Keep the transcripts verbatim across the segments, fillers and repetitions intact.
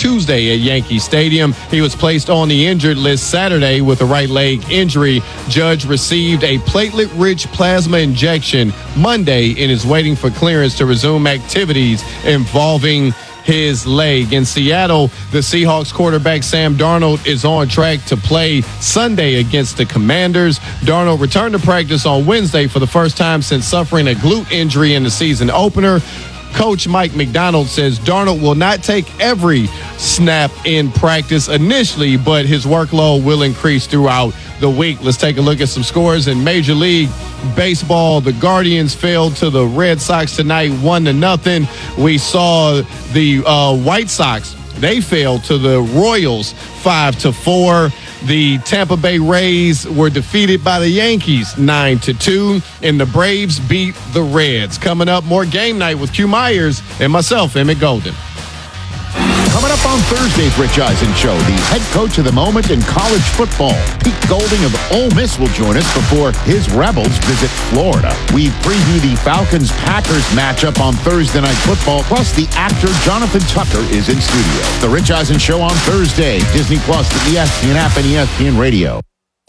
Tuesday at Yankee Stadium. He was placed on the injured list Saturday with a right leg injury. Judge received a platelet-rich plasma injection Monday and is waiting for clearance to resume activities involving his leg. In Seattle, the Seahawks quarterback Sam Darnold is on track to play Sunday against the Commanders. Darnold returned to practice on Wednesday for the first time since suffering a glute injury in the season opener. Coach Mike McDonald says Darnold will not take every snap in practice initially, but his workload will increase throughout the week. Let's take a look at some scores in Major League Baseball. The Guardians fell to the Red Sox tonight, one to nothing. We saw the uh, White Sox. They fell to the Royals, five to four. The Tampa Bay Rays were defeated by the Yankees, nine to two, and the Braves beat the Reds. Coming up, more Game Night with Q Myers and myself, Emmett Golden. Coming up on Thursday's Rich Eisen Show, the head coach of the moment in college football, Pete Golding of Ole Miss, will join us before his Rebels visit Florida. We preview the Falcons-Packers matchup on Thursday Night Football, plus the actor Jonathan Tucker is in studio. The Rich Eisen Show on Thursday, Disney Plus, the E S P N app, and E S P N Radio.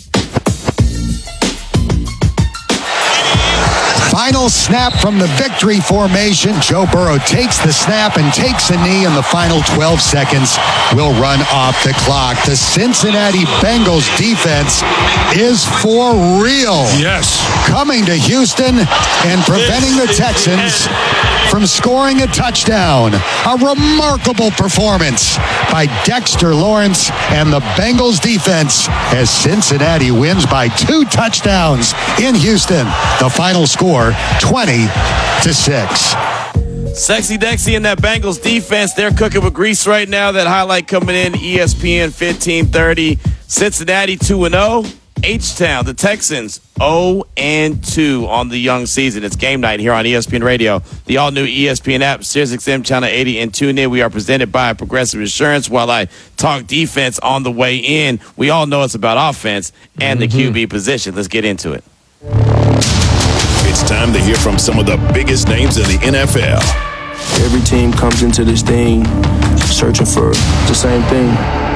Final snap from the victory formation. Joe Burrow takes the snap and takes a knee, and the final twelve seconds will run off the clock. The Cincinnati Bengals defense is for real. Yes. Coming to Houston and preventing the Texans from scoring a touchdown. A remarkable performance by Dexter Lawrence and the Bengals defense as Cincinnati wins by two touchdowns in Houston. The final score, twenty to six. Sexy Dexy and that Bengals defense, they're cooking with grease right now. That highlight coming in, E S P N fifteen thirty. Cincinnati two and oh. H-Town, the Texans oh and two on the young season. It's Game Night here on E S P N Radio, the all-new E S P N app, SiriusXM Channel eighty, and tune in. We are presented by Progressive Insurance. While I talk defense on the way in, we all know it's about offense and mm-hmm. the Q B position. Let's get into it. It's time to hear from some of the biggest names in the N F L. Every team comes into this thing searching for the same thing.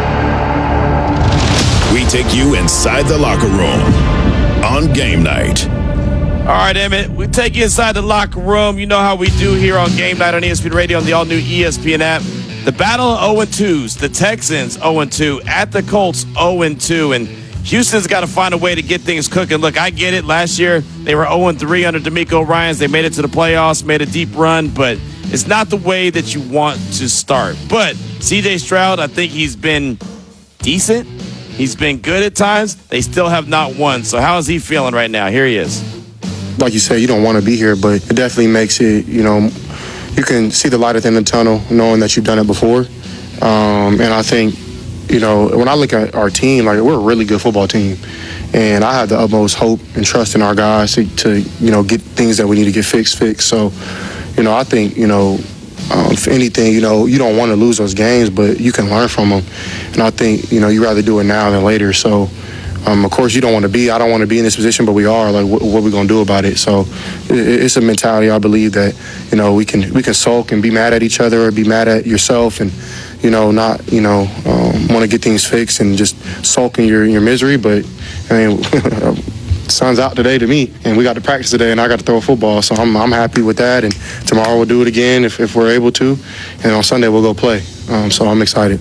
We take you inside the locker room on Game Night. All right, Emmett, we take you inside the locker room. You know how we do here on Game Night on E S P N Radio on the all-new E S P N app. The battle of oh and twos, the Texans oh and two, at the Colts oh and two, and Houston's got to find a way to get things cooking. Look, I get it. Last year, they were oh and three under DeMeco Ryans. They made it to the playoffs, made a deep run, but it's not the way that you want to start. But C J Stroud, I think he's been decent. He's been good at times. They still have not won. So how is he feeling right now? Here he is. Like you said, you don't want to be here, but it definitely makes it, you know, you can see the light at the end of the tunnel knowing that you've done it before. Um, and I think, you know, when I look at our team, like, we're a really good football team. And I have the utmost hope and trust in our guys to, to you know, get things that we need to get fixed, fixed. So, you know, I think, you know, Um, if anything, you know, you don't want to lose those games, but you can learn from them. And I think, you know, you rather do it now than later. So, um, of course, you don't want to be, I don't want to be in this position, but we are. Like, wh- what are we going to do about it? So it, it's a mentality, I believe, that, you know, we can we can sulk and be mad at each other or be mad at yourself and, you know, not, you know, um, want to get things fixed and just sulk in your, your misery. But, I mean, sun's out today to me, and we got to practice today, and I got to throw a football, so I'm I'm happy with that. And tomorrow we'll do it again if, if we're able to, and on Sunday we'll go play. Um, so I'm excited.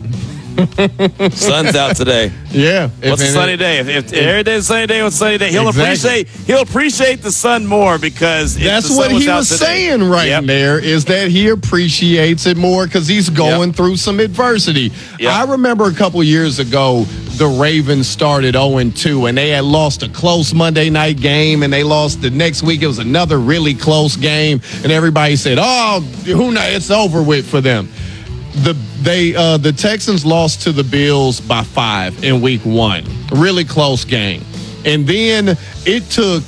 Sun's out today. Yeah. What's a sunny day? If, if, if every day's a sunny day, what's a sunny day? He'll Exactly. appreciate he'll appreciate the sun more because if That's the sun what he out was today, saying right Yep. there is that he appreciates it more because he's going Yep. through some adversity. Yep. I remember a couple years ago, the Ravens started oh and two, and they had lost a close Monday night game, and they lost the next week. It was another really close game, and everybody said, oh, who knows, it's over with for them. The they uh, the Texans lost to the Bills by five in week one. Really close game. And then it took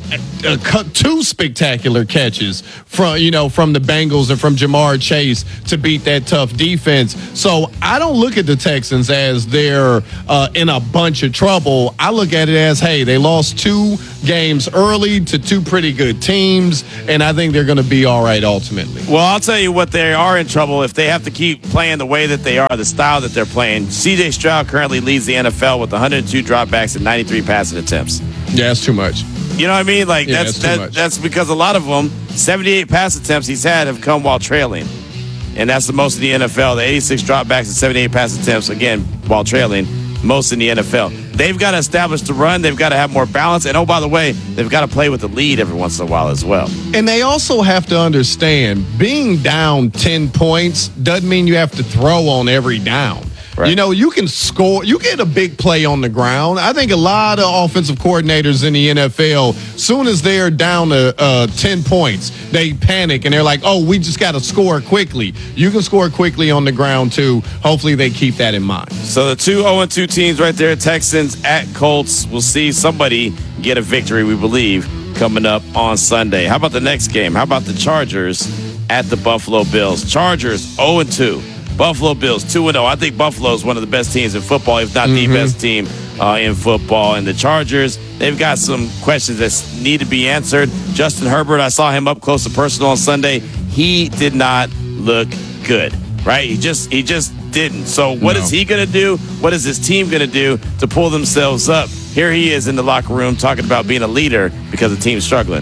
uh, two spectacular catches from, you know, from the Bengals and from Jamar Chase to beat that tough defense. So I don't look at the Texans as they're uh, in a bunch of trouble. I look at it as, hey, they lost two games early to two pretty good teams, and I think they're going to be all right ultimately. Well, I'll tell you what, they are in trouble if they have to keep playing the way that they are, the style that they're playing. C J Stroud currently leads the N F L with one hundred two dropbacks and ninety-three passing attempts. Yeah, that's too much. You know what I mean? Like yeah, that's that's, that, that's because a lot of them, seventy-eight pass attempts he's had have come while trailing. And that's the most in the N F L. The eighty-six dropbacks and seventy-eight pass attempts, again, while trailing, most in the N F L. They've got to establish the run. They've got to have more balance. And, oh, by the way, they've got to play with the lead every once in a while as well. And they also have to understand being down ten points doesn't mean you have to throw on every down. Right. You know, you can score. You get a big play on the ground. I think a lot of offensive coordinators in the N F L, soon as they're down to uh, ten points, they panic and they're like, oh, we just got to score quickly. You can score quickly on the ground, too. Hopefully they keep that in mind. So the two oh and two teams right there, Texans at Colts. We'll see somebody get a victory, we believe, coming up on Sunday. How about the next game? How about the Chargers at the Buffalo Bills? Chargers oh and two. Buffalo Bills two and oh. I think Buffalo is one of the best teams in football, if not mm-hmm. the best team uh, in football. And the Chargers, they've got some questions that need to be answered. Justin Herbert, I saw him up close and personal on Sunday. He did not look good, right? He just he just didn't. So what no. is he going to do? What is his team going to do to pull themselves up? Here he is in the locker room talking about being a leader because the team's struggling.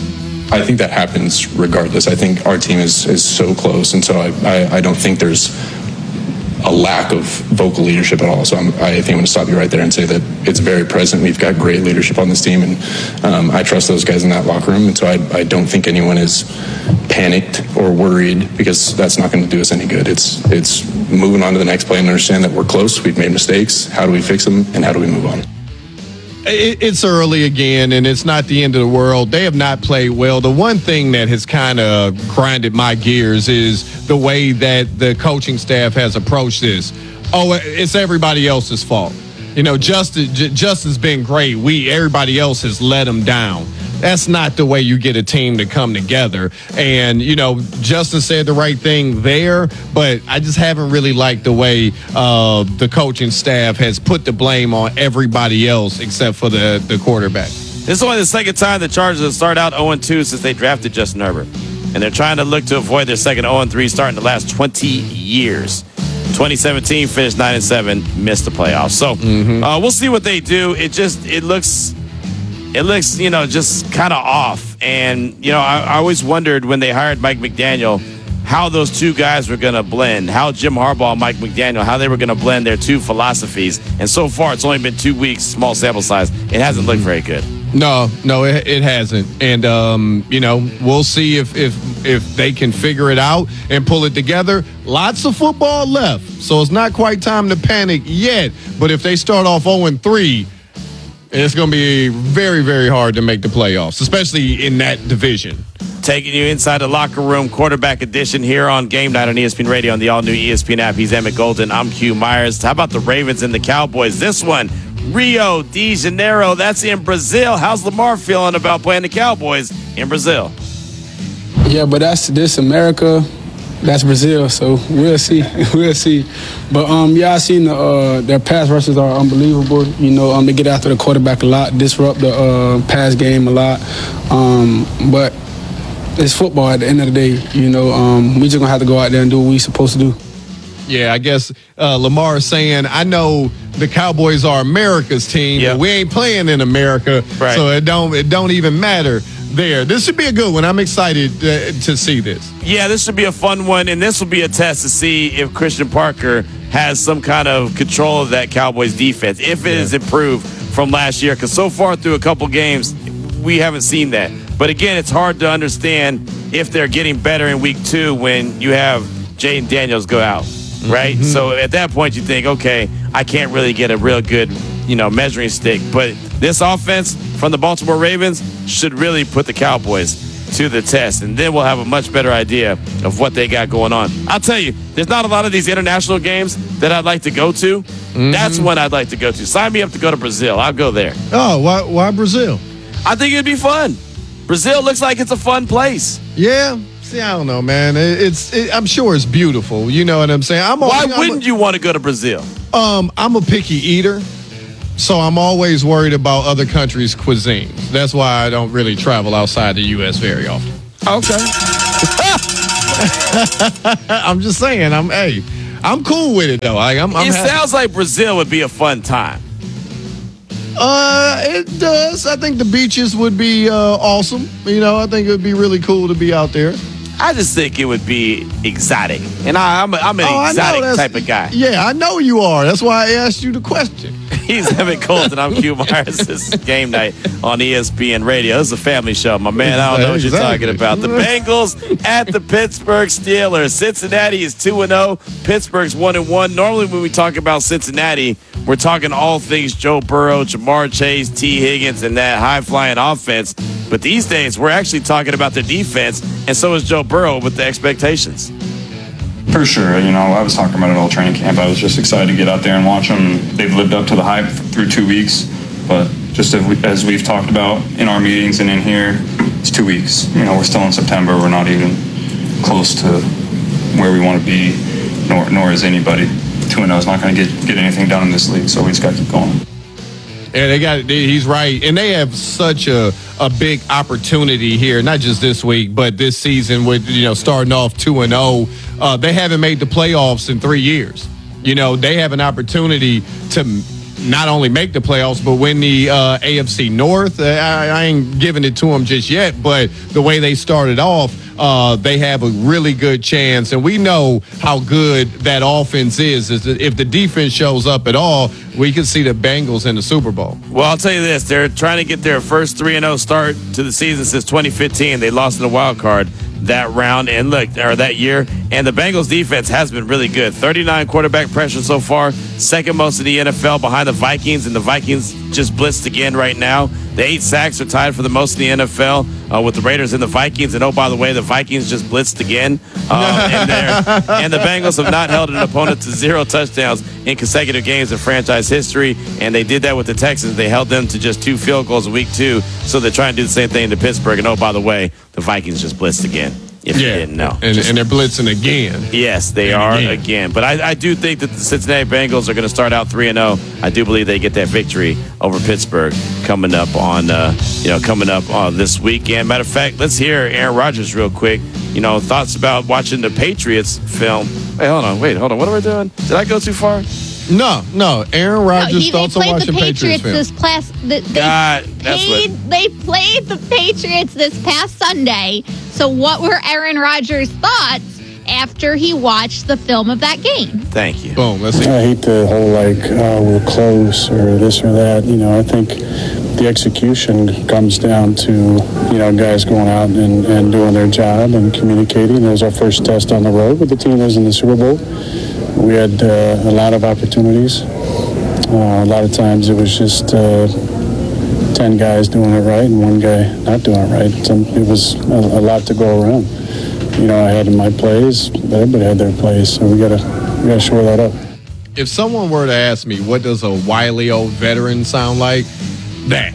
I think that happens regardless. I think our team is, is so close, and so I, I, I don't think there's a lack of vocal leadership at all. So I'm, I think I'm going to stop you right there and say that it's very present. We've got great leadership on this team, and um, I trust those guys in that locker room. And so I, I don't think anyone is panicked or worried, because that's not going to do us any good. It's it's moving on to the next play and understand that we're close. We've made mistakes. How do we fix them, and how do we move on? It's early again, and it's not the end of the world. They have not played well. The one thing that has kind of grinded my gears is the way that the coaching staff has approached this. Oh, it's everybody else's fault. You know, Justin, Justin's been great. We, everybody else has let him down. That's not the way you get a team to come together. And, you know, Justin said the right thing there, but I just haven't really liked the way uh, the coaching staff has put the blame on everybody else except for the, the quarterback. This is only the second time the Chargers have started out oh and two since they drafted Justin Herbert. And they're trying to look to avoid their second oh and three start in the last twenty years. twenty seventeen finished nine and seven, missed the playoffs. So mm-hmm. uh, we'll see what they do. It just, it looks... It looks, you know, just kind of off. And, you know, I, I always wondered when they hired Mike McDaniel how those two guys were going to blend, how Jim Harbaugh and Mike McDaniel, how they were going to blend their two philosophies. And so far, it's only been two weeks, small sample size. It hasn't looked very good. No, no, it, it hasn't. And, um, you know, we'll see if, if, if they can figure it out and pull it together. Lots of football left, so it's not quite time to panic yet. But if they start off oh and three, it's going to be very, very hard to make the playoffs, especially in that division. Taking you inside the locker room, quarterback edition here on Game Night on E S P N Radio on the all-new E S P N app. He's Emmett Golden. I'm Q Myers. How about the Ravens and the Cowboys? This one, Rio de Janeiro. That's in Brazil. How's Lamar feeling about playing the Cowboys in Brazil? Yeah, but that's this America. That's Brazil, so we'll see. We'll see. But, um, yeah, I've seen the, uh, their pass rushes are unbelievable. You know, um, they get after the quarterback a lot, disrupt the uh, pass game a lot. Um, but it's football at the end of the day. You know, um, we just going to have to go out there and do what we're supposed to do. Yeah, I guess uh, Lamar is saying, I know the Cowboys are America's team, yep. but we ain't playing in America, right. so it don't it don't even matter there. This should be a good one. I'm excited uh, to see this. Yeah, this should be a fun one, and this will be a test to see if Christian Parker has some kind of control of that Cowboys defense, if it yeah. has improved from last year, because so far through a couple games, we haven't seen that. But again, it's hard to understand if they're getting better in week two when you have Jaden Daniels go out. Right? Mm-hmm. So at that point, you think, okay, I can't really get a real good, you know, measuring stick. But this offense from the Baltimore Ravens should really put the Cowboys to the test. And then we'll have a much better idea of what they got going on. I'll tell you, there's not a lot of these international games that I'd like to go to. Mm-hmm. That's one I'd like to go to. Sign me up to go to Brazil. I'll go there. Oh, why, why Brazil? I think it'd be fun. Brazil looks like it's a fun place. Yeah. See, I don't know, man. It, it's. It, I'm sure it's beautiful. You know what I'm saying? I'm. Why I'm wouldn't a, you want to go to Brazil? Um, I'm a picky eater, so I'm always worried about other countries' cuisines. That's why I don't really travel outside the U S very often. Okay. I'm just saying. I'm. Hey, I'm cool with it though. Like, I'm. I'm it happy. sounds like Brazil would be a fun time. Uh, it does. I think the beaches would be uh, awesome. You know, I think it would be really cool to be out there. I just think it would be exotic. And I, I'm, a, I'm an Oh, I know, exotic that's- type of guy. Yeah, I know you are. That's why I asked you the question. He's Evan Colton. I'm Q Myers. This is Game Night on E S P N Radio. This is a family show, my man. I don't know what you're Exactly. talking about. The Bengals at the Pittsburgh Steelers. Cincinnati is two and oh. Pittsburgh's one and one. Normally when we talk about Cincinnati, we're talking all things Joe Burrow, Jamar Chase, T. Higgins, and that high-flying offense. But these days, we're actually talking about their defense, and so is Joe Burrow with the expectations. For sure. You know, I was talking about it all training camp. I was just excited to get out there and watch them. They've lived up to the hype through two weeks. But just as, we, as we've talked about in our meetings and in here, it's two weeks. You know, we're still in September. We're not even close to where we want to be, nor, nor is anybody. two and oh is not going to get, get anything done in this league, so we just got to keep going. Yeah, they got. They, he's right, and they have such a a big opportunity here. Not just this week, but this season with you know starting off two and zero. Uh, they haven't made the playoffs in three years. You know they have an opportunity to not only make the playoffs but win the uh, A F C North. Uh, I, I ain't giving it to them just yet, but the way they started off, uh, they have a really good chance. And we know how good that offense is. Is that if the defense shows up at all, we could see the Bengals in the Super Bowl. Well, I'll tell you this. They're trying to get their first three and oh start to the season since twenty fifteen. They lost in the wild card that round and look, or that year. And the Bengals defense has been really good. thirty-nine quarterback pressure so far, second most in the N F L behind the Vikings, and the Vikings just blitzed again right now. The eight sacks are tied for the most in the N F L uh, with the Raiders and the Vikings. And oh, by the way, the Vikings just blitzed again. Um, and, and the Bengals have not held an opponent to zero touchdowns in consecutive games in franchise history. And they did that with the Texans. They held them to just two field goals in week two. So they're trying to do the same thing to Pittsburgh. And oh, by the way, the Vikings just blitzed again. If Yeah, you didn't know. and, Just- and they're blitzing again. Yes, they And are again. again. But I, I do think that the Cincinnati Bengals are going to start out three and zero. I do believe they get that victory over Pittsburgh coming up on uh, you know coming up on this weekend. Matter of fact, let's hear Aaron Rodgers real quick. You know, thoughts about watching the Patriots film. Hey, hold on, wait, hold on. What am I doing? Did I go too far? No, no. Aaron No, Rodgers he, they thoughts on played watching the Patriots Patriots film. this past. The, they, God, that's played, what- they played the Patriots this past Sunday. So, what were Aaron Rodgers' thoughts after he watched the film of that game? Thank you. Boom. Let's see. I hate the whole like uh, we're close or this or that. You know, I think the execution comes down to you know guys going out and, and doing their job and communicating. It was our first test on the road, but the team was in the Super Bowl. We had uh, a lot of opportunities. Uh, a lot of times it was just uh, ten guys doing it right and one guy not doing it right. So it was a, a lot to go around. You know, I had my plays, but everybody had their plays, so we gotta we gotta shore that up. If someone were to ask me what does a wily old veteran sound like, that.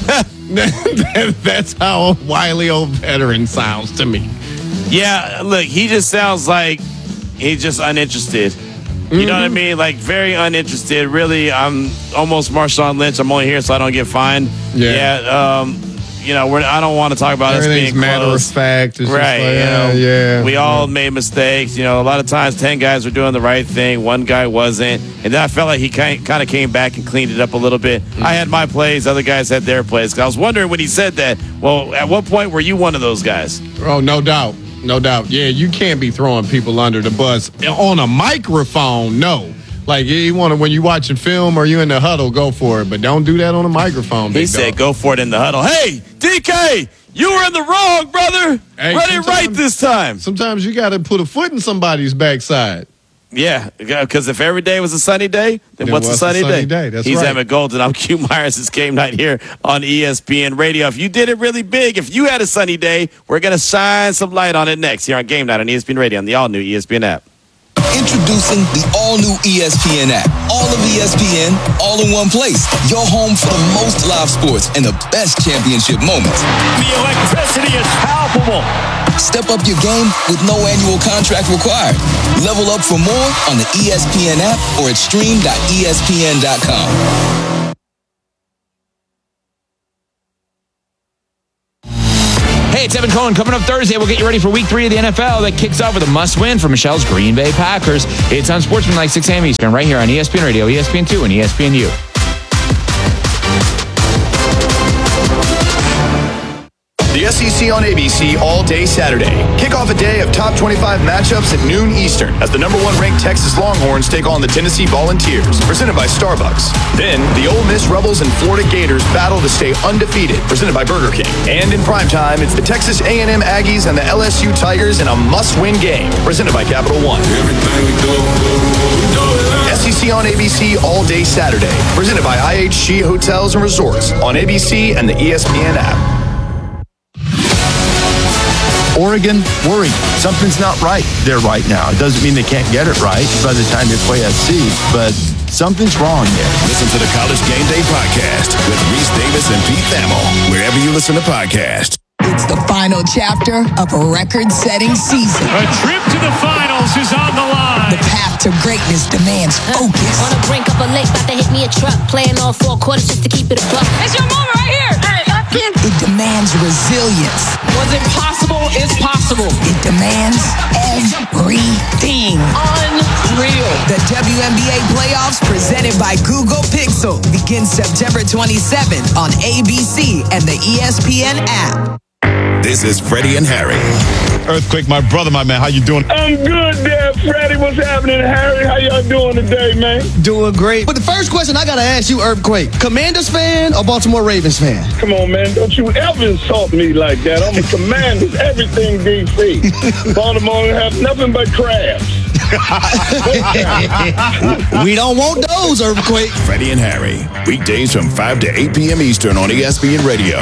That- That's how a wily old veteran sounds to me. Yeah, look, he just sounds like he's just uninterested. You know what I mean? Like, very uninterested. Really, I'm almost Marshawn Lynch. I'm only here so I don't get fined. Yeah. Yeah, um, you know, we're, I don't want to talk about us Everything's being matter close. of fact. It's just Right, like, you know, uh, yeah. we all made mistakes. You know, a lot of times ten guys were doing the right thing, one guy wasn't, and then I felt like he kind of came back and cleaned it up a little bit. I had my plays, other guys had their plays. 'Cause I was wondering when he said that. Well, at what point were you one of those guys? Oh, no doubt. No doubt. Yeah, you can't be throwing people under the bus. On a microphone, no. Like, you want to, when you're watching film or you in the huddle, go for it. But don't do that on a microphone. He big said, dog. "Go for it in the huddle." Hey, D K, you were in the wrong, brother. Hey, Run it right sometimes- this time. Sometimes you got to put a foot in somebody's backside. Yeah, because if every day was a sunny day, then Then what's a what's a sunny, sunny day? day? That's He's right. Emmett Golden. I'm Q Myers. It's Game Night here on E S P N Radio. If you did it really big, if you had a sunny day, we're going to shine some light on it next here on Game Night on E S P N Radio on the all-new E S P N app. Introducing the all-new E S P N app. All of E S P N, all in one place. Your home for the most live sports and the best championship moments. The electricity is palpable. Step up your game with no annual contract required. Level up for more on the E S P N app or at stream dot E S P N dot com. Hey, it's Evan Cohen. Coming up Thursday, we'll get you ready for week three of the N F L that kicks off with a must-win for Michelle's Green Bay Packers. It's on Sportsmanlike six a.m. Eastern, right here on E S P N Radio, E S P N two, and E S P N U. The S E C on A B C all day Saturday. Kick off a day of top twenty-five matchups at noon Eastern as the number one ranked Texas Longhorns take on the Tennessee Volunteers, presented by Starbucks. Then, the Ole Miss Rebels and Florida Gators battle to stay undefeated, presented by Burger King. And in primetime, it's the Texas A and M Aggies and the L S U Tigers in a must-win game, presented by Capital One. Everything we do, we do it. S E C on A B C all day Saturday, presented by I H G Hotels and Resorts on A B C and the E S P N app. Oregon, worried. Something's not right there right now. It doesn't mean they can't get it right by the time they play S C, but something's wrong there. Listen to the College Game Day Podcast with Reese Davis and Pete Thamel, wherever you listen to podcasts. It's the final chapter of a record-setting season. A trip to the finals is on the line. The path to greatness demands focus. On the brink of a lake, about to hit me a truck. Playing all four quarters just to keep it a buck. It's your moment right here. It demands resilience. What's impossible is possible. It demands everything. Unreal. The W N B A playoffs presented by Google Pixel begins September twenty-seventh on A B C and the E S P N app. This is Freddie and Harry. Earthquake, my brother, my man. How you doing? I'm good there, Freddie. What's happening, Harry? How y'all doing today, man? Doing great. But the first question I got to ask you, Earthquake, Commanders fan or Baltimore Ravens fan? Come on, man. Don't you ever insult me like that. I'm a Commanders, everything D C. Baltimore have nothing but crabs. We don't want those, Earthquake. Freddie and Harry. Weekdays from five to eight p.m. Eastern on E S P N Radio.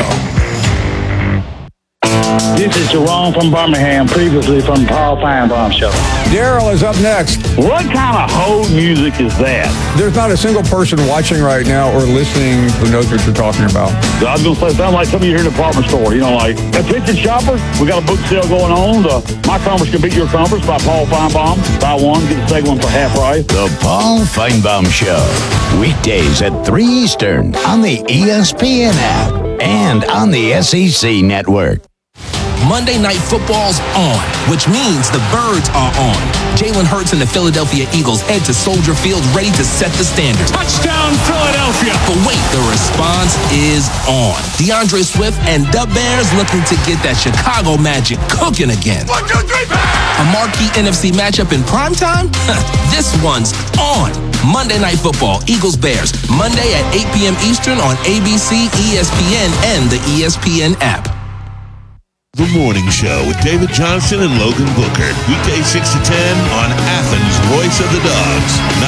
This is Jerome from Birmingham, previously from the Paul Feinbaum Show. Daryl is up next. What kind of hold music is that? There's not a single person watching right now or listening who knows what you're talking about. I was going to say, it sounds like some of you here in the department store. You know, like, attention shoppers, we got a book sale going on. The My Conference Can Beat Your Conference by Paul Feinbaum. Buy one, get the second one for half price. The Paul Feinbaum Show. Weekdays at three Eastern on the E S P N app and on the S E C network. Monday Night Football's on, which means the Birds are on. Jalen Hurts and the Philadelphia Eagles head to Soldier Field ready to set the standard. Touchdown, Philadelphia! But wait, the response is on. DeAndre Swift and the Bears looking to get that Chicago magic cooking again. One, two, three, A marquee N F C matchup in primetime? This one's on. Monday Night Football, Eagles-Bears, Monday at eight p.m. Eastern on A B C, E S P N, and the E S P N app. The Morning Show with David Johnson and Logan Booker. Weekday six to ten on Athens' Voice of the Dogs.